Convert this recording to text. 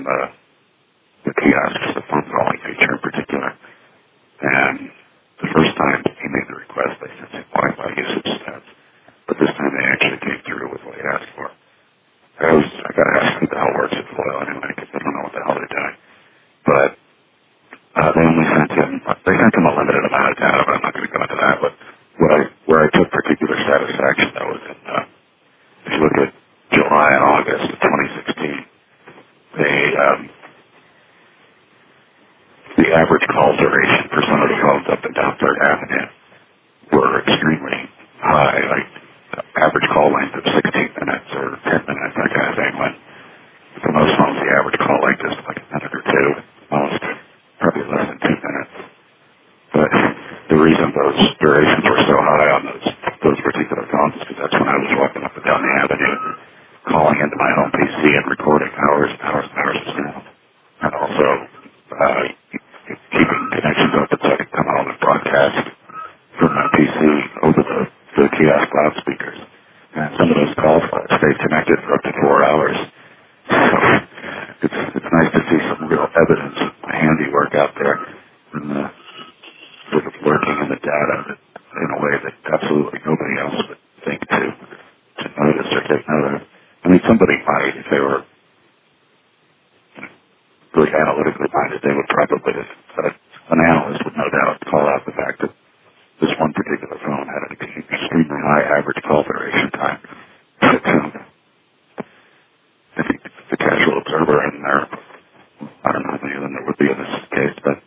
the kiosks, the phone calling feature in particular. And the first time he made the request, they sent him Wi-Fi usage stats. But this time they actually came through with what he asked for. I got to ask who the hell works at Foil anyway, because I don't know what the hell they're doing. But they sent him a limited amount of data, but I'm not going to go into that. But where I took particular satisfaction, though, was in, if you look at July and August of 2016, the average call duration for some of the phones up and down Third Avenue were extremely high, like average call length of 16 minutes or 10 minutes, that kind of thing. When for most phones, the average call length is like a minute or two, most probably less than 2 minutes. But the reason those durations were so high on those particular phones is because that's when I was walking up and down the avenue, calling into my home PC and recording hours and hours and hours of sound, and also keeping connections open so I could come home and broadcast from my PC over the kiosk loudspeakers. And some of those calls stayed connected for up to 4 hours. So it's nice to see some real evidence of my handiwork out there and sort of working in the data in a way that absolutely nobody else would think to notice or take note of. I mean, somebody might, if they were really analytically minded, they would probably, an analyst would no doubt call out the fact that this one particular phone had an extremely high average call duration time. But I think the casual observer in there, I don't know how many of them there would be in this case, but